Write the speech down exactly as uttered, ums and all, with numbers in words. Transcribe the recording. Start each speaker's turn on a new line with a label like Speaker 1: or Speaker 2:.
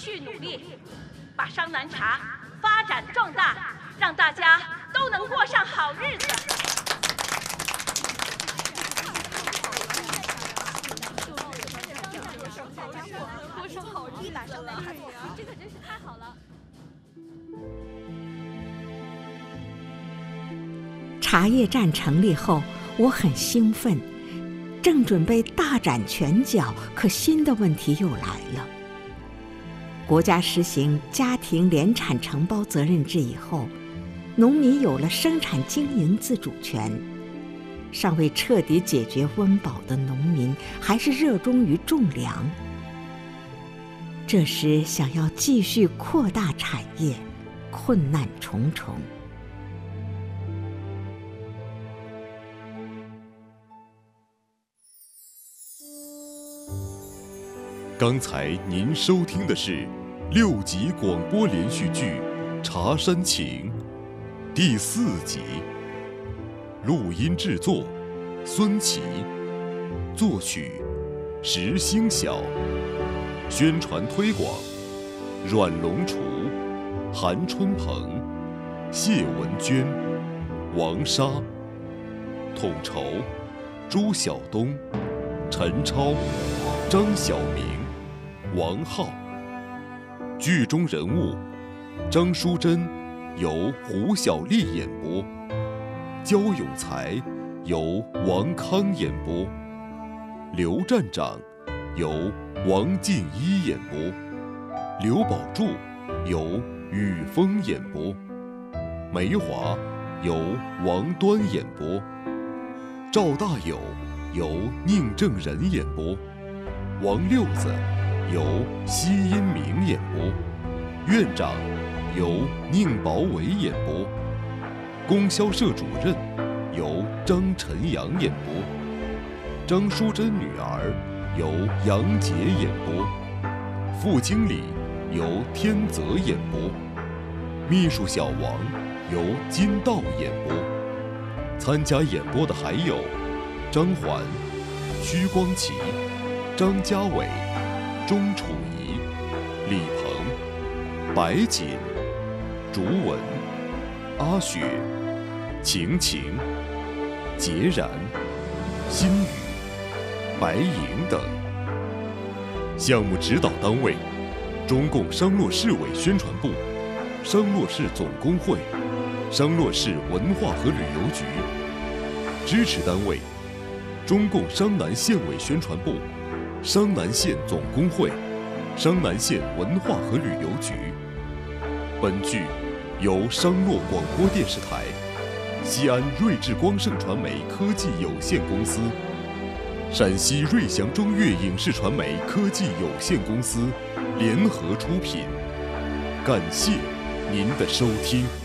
Speaker 1: 续努力，把商南茶发展壮大，让大家都能过上好日子。
Speaker 2: 过上好日子了，这可真是太好了。
Speaker 3: 茶叶站成立后，我很兴奋，正准备大展拳脚，可新的问题又来了。国家实行家庭联产承包责任制以后，农民有了生产经营自主权，尚未彻底解决温饱的农民还是热衷于种粮。这时想要继续扩大产业，困难重重。
Speaker 4: 刚才您收听的是六集广播连续剧《茶山情》第四集，录音制作孙琦，作曲石星晓，宣传推广阮龙厨、韩春鹏、谢文娟、王莎，统筹朱晓东、陈超、张晓明、王浩。剧中人物张淑珍由胡小丽演播，焦永才由王康演播，刘站长由王进一演播，刘宝柱由雨峰演播，梅华由王端演播，赵大友由宁正仁演播，王六子由奚因明演播，院长由宁宝伟演播，供销社主任由张晨阳演播，张淑珍女儿由杨洁演播，副经理由天泽演播，秘书小王由金道演播。参加演播的还有张环、屈光奇、张家伟、钟楚怡、李鹏、白锦、竹文、阿雪、晴晴、孑然、心雨、白莹等。项目指导单位：中共商洛市委宣传部、商洛市总工会、商洛市文化和旅游局。支持单位：中共商南县委宣传部、商南县总工会、商南县文化和旅游局。本剧由商洛广播电视台、西安瑞智光盛传媒科技有限公司、陕西瑞祥中粤影视传媒科技有限公司联合出品。感谢您的收听。